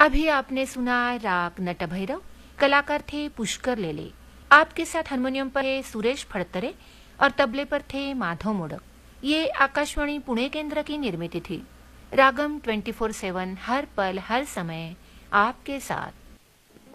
अभी आपने सुना राग नटभैरव। कलाकार थे पुष्कर लेले। आपके साथ हारमोनियम पर है सुरेश फड़तरे और तबले पर थे माधव मोडक। ये आकाशवाणी पुणे केंद्र की निर्मित थी। रागम 24/7 हर पल हर समय आपके साथ।